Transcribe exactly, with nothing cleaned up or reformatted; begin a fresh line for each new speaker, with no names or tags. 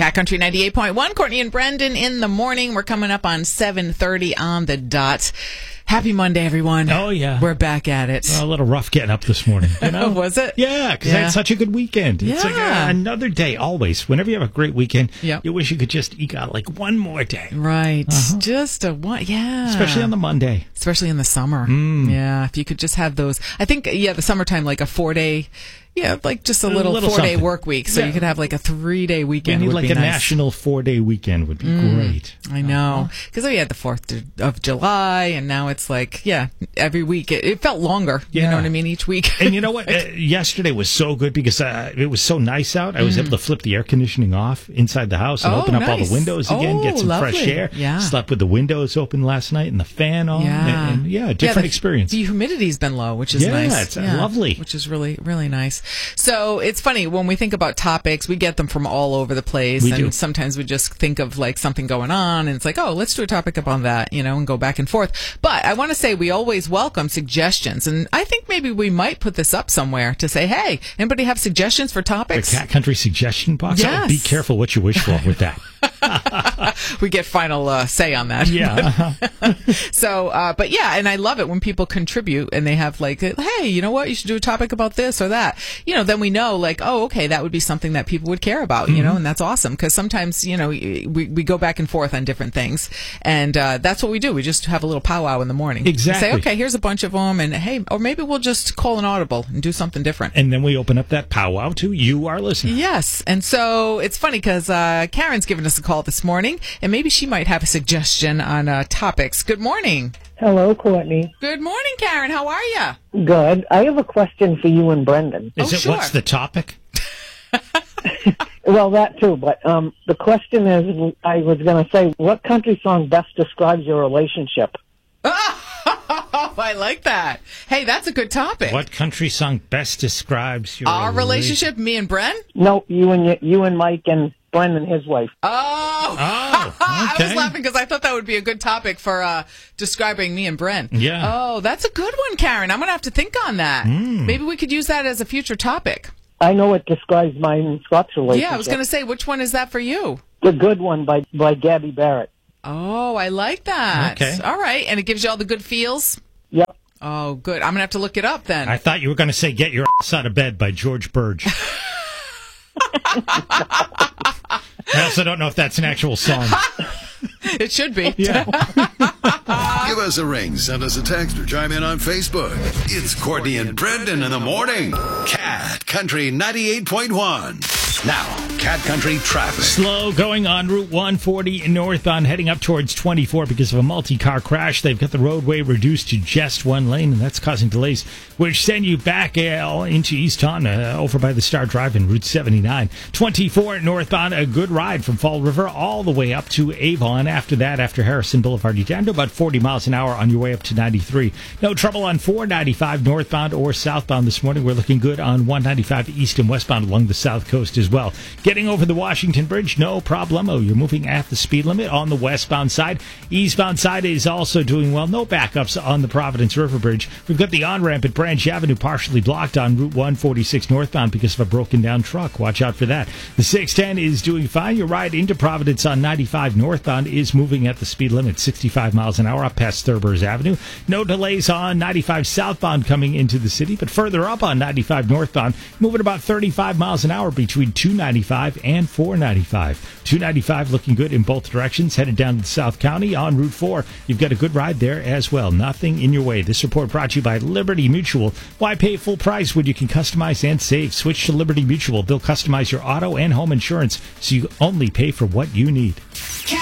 Cat Country ninety-eight point one, Courtney and Brendan in the morning. We're coming up on seven thirty on the dot. Happy Monday, everyone.
Oh, yeah.
We're back at it.
Well, a little rough getting up this morning. You know?
Was it?
Yeah, because
Yeah.
I had such a good weekend. It's like
Yeah.
uh, another day, always. Whenever you have a great weekend,
Yep.
you wish you could just eke out like one more day.
Right.
Uh-huh.
Just a one. Yeah.
Especially on the Monday.
Especially in the summer.
Mm.
Yeah. If you could just have those. I think, yeah, the summertime, like a four day. Yeah, like just a
A
little,
little
four-day
something.
work week, so
Yeah.
you could have like a three-day
We
weekend.
need
would
like
be
a
nice.
national four-day weekend would be great.
I know, because we had the fourth of July, and now it's like, yeah, every week. It, it felt longer, you
Yeah.
know what I mean, each week.
And you know what? Uh, yesterday was so good because uh, it was so nice out. I was able to flip the air conditioning off inside the house and
Oh,
open up all
nice.
the windows again,
Oh,
get some fresh
lovely.
air.
Yeah.
Slept with the windows open last night and the fan on.
Yeah.
And, and, yeah, different
Yeah, the,
experience.
The humidity's been low, which is
Yeah,
nice.
it's, uh, lovely.
Which is really, really nice. So it's funny, when we think about topics, we get them from all over the place.
We
and
do.
sometimes we just think of like something going on, and it's like, oh, let's do a topic upon that, you know, and go back and forth. But I want to say we always welcome suggestions. And I think maybe we might put this up somewhere to say, hey, anybody have suggestions for
The
topics?
Cat Country suggestion box?
Yes.
Oh, be careful what you wish for with that.
We get final uh, say on that.
Yeah.
So, uh, but yeah, and I love it when people contribute and they have like, hey, you know what, you should do a topic about this or that. You know, then we know like, oh, okay, that would be something that people would care about, you know, and that's awesome because sometimes, you know, we, we go back and forth on different things. And uh, that's what we do. We just have a little powwow in the morning.
Exactly.
Say, okay, here's a bunch of them. And hey, or maybe we'll just call an audible and do something different.
And then we open up that powwow to you, our listener.
Yes. And so it's funny because uh, Karen's given us a call this morning, and maybe she might have a suggestion on uh, topics. Good morning.
Hello, Courtney.
Good morning, Karen. How are you?
Good. I have a question for you and Brendan.
Is
Oh,
it
sure.
what's the topic?
Well, that too, but um, the question is, I was going to say, what country song best describes your relationship?
Oh, I like that. Hey, that's a good topic.
What country song best describes your
Our relationship, me and Bren?
No, you and y- you and Mike and Brendan, his wife.
Oh.
Oh,
I was
okay.
laughing because I thought that would be a good topic for uh, describing me and Bren.
Yeah.
Oh, that's a good one, Karen. I'm going to have to think on that.
Mm.
Maybe we could use that as a future topic.
I know it describes mine and Scott's relationship.
Yeah, I was going to say, which one is that for you?
The Good One by, by Gabby Barrett.
Oh, I like that.
Okay.
All right. And it gives you all the good feels?
Yep.
Oh, good. I'm going to have to look it up then.
I thought you were going to say Get Your Ass Out of Bed by George Burge. I also don't know if that's an actual song.
It should be.
Yeah.
Give us a ring, send us a text, or chime in on Facebook. It's Courtney and Brendan in the morning. Cat Country ninety-eight point one. Now, Cat Country traffic.
Slow going on Route one forty northbound, heading up towards twenty-four because of a multi-car crash. They've got the roadway reduced to just one lane, and that's causing delays, which send you back uh, into East Taunton, uh, over by the Star Drive in Route seventy-nine. twenty-four northbound, a good ride from Fall River all the way up to Avon. After that, after Harrison Boulevard, you're down to about forty miles an hour on your way up to ninety-three. No trouble on four ninety-five northbound or southbound this morning. We're looking good on one ninety-five east and westbound along the south coast as well. Getting over the Washington Bridge, no problemo. You're moving at the speed limit on the westbound side. Eastbound side is also doing well. No backups on the Providence River Bridge. We've got the on-ramp at Branch Avenue partially blocked on Route one forty-six northbound because of a broken-down truck. Watch out for that. The six ten is doing fine. Your ride into Providence on ninety-five northbound is moving at the speed limit, sixty-five miles an hour up past Thurber's Avenue. No delays on ninety-five southbound coming into the city, but further up on ninety-five northbound, moving about thirty-five miles an hour between two ninety-five and four ninety-five. two ninety-five looking good in both directions. Headed down to South County on Route four. You've got a good ride there as well. Nothing in your way. This report brought to you by Liberty Mutual. Why pay full price when you can customize and save? Switch to Liberty Mutual. They'll customize your auto and home insurance so you only pay for what you need.